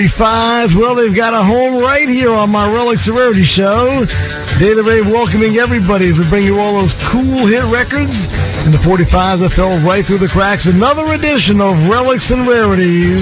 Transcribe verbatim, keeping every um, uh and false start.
Five, well, they've got a home right here on my Relics and Rarities show. Day the Rave welcoming everybody as we bring you all those cool hit records and the forty-fives that fell right through the cracks. Another edition of Relics and Rarities.